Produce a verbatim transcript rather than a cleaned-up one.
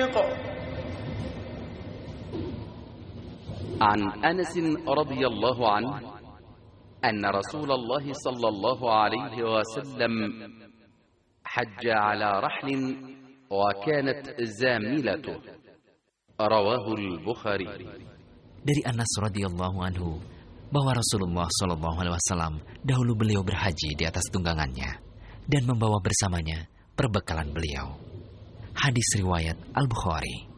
الصديق. عن أنس رضي الله عنه أن رسول الله صلى الله عليه وسلم حج على رحل وكانت زاملته. رواه البخاري. Dari Anas radhiyallahu anhu bahwa Rasulullah shallallahu alaihi wasallam dahulu beliau berhaji di atas tunggangannya dan membawa bersamanya perbekalan beliau. Hadis riwayat Al-Bukhari.